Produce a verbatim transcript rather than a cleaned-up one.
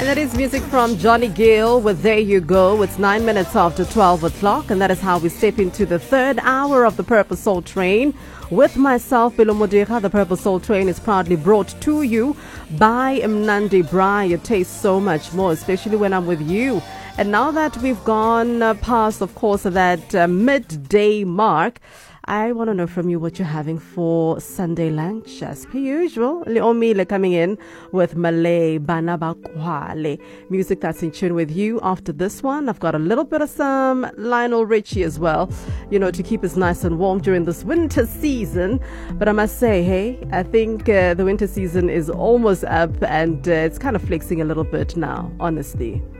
And that is music from Johnny Gill with There You Go. It's nine minutes after twelve o'clock, and that is how we step into the third hour of the Purple Soul Train. With myself, Bilo Modira, the Purple Soul Train is proudly brought to you by Mnandi Braai. It tastes so much more, especially when I'm with you. And now that we've gone uh, past, of course, that uh, midday mark, I want to know from you what you're having for Sunday lunch. As per usual, Leomile coming in with Malay Banabakwale. Music that's in tune with you. After this one, I've got a little bit of some Lionel Richie as well, you know, to keep us nice and warm during this winter season. But I must say, hey, I think uh, the winter season is almost up, and uh, it's kind of flexing a little bit now, honestly.